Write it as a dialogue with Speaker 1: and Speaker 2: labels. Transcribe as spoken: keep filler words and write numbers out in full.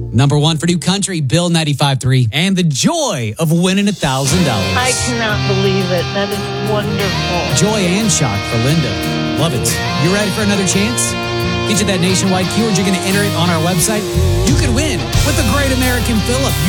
Speaker 1: Number one for new country, Bill ninety-five three. And the joy of winning one thousand dollars.
Speaker 2: I cannot believe it. That is wonderful.
Speaker 1: Joy and shock for Linda. Love it. You ready for another chance? Get you that nationwide keyword. You're going to enter it on our website. You could win with the Great American Fill-Up.